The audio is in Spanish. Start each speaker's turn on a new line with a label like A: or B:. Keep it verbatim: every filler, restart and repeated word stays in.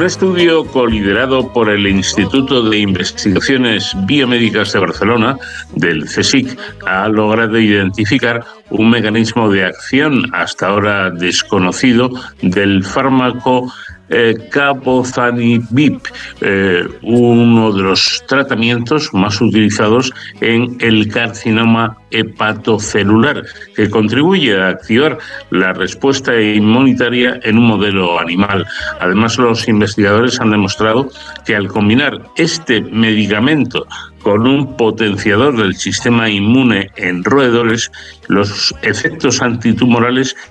A: estudio coliderado por el Instituto de Investigaciones Biomédicas de Barcelona, del CSIC, ha logrado identificar un mecanismo de acción hasta ahora desconocido del fármaco eh, cabozanimab, eh, uno de los tratamientos más utilizados en el carcinoma hepatocelular, que contribuye a activar la respuesta inmunitaria en un modelo animal. Además, los investigadores han demostrado que al combinar este medicamento con un potenciador del sistema inmune en roedores, los efectos antitumorales